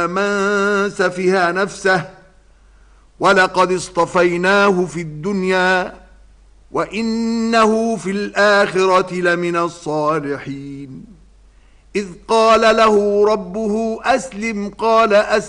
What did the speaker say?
من سفه نفسه ولقد اصطفيناه في الدنيا وإنه في الآخرة لمن الصالحين إذ قال له ربه أسلم قال